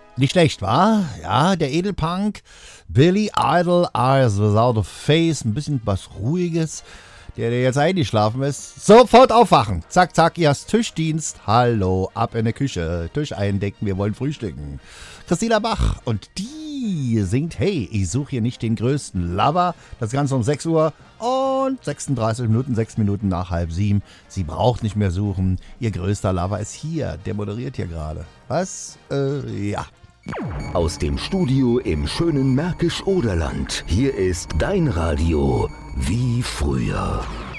Nicht schlecht, wa? Ja, der Edelpunk, Billy Idol, Eyes Without a Face, ein bisschen was Ruhiges. Der jetzt eingeschlafen ist, sofort aufwachen. Zack, zack, ihr hast Tischdienst. Hallo, ab in der Küche. Tisch eindecken, wir wollen frühstücken. Christina Bach und die singt, hey, ich suche hier nicht den größten Lover. Das Ganze um 6 Uhr und 36 Minuten, 6 Minuten nach 6:30. Sie braucht nicht mehr suchen. Ihr größter Lover ist hier. Der moderiert hier gerade. Was? Ja. Aus dem Studio im schönen Märkisch-Oderland. Hier ist dein Radio wie früher.